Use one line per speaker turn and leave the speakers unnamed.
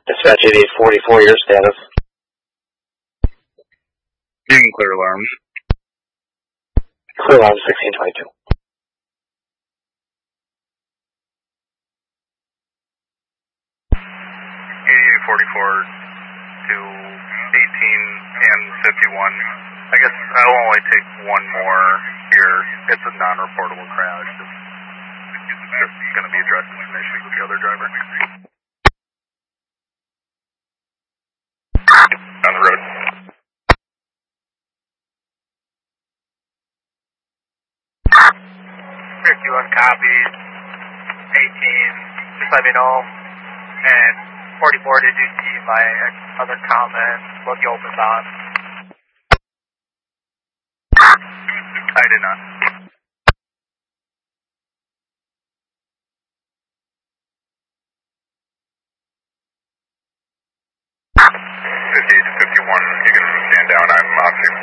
Dispatch 8844, your status.
You can clear alarms.
Clear alarm 1622.
8844 to 18 and 51. I guess I'll only take one more here. It's a non-reportable crash. It's going to be addressing some issues with the other driver. On the road.
51 copies. 18, just let me know. And 44, did you see my other comment? What the open's on?
I did not. To 51, you can stand down. I'm on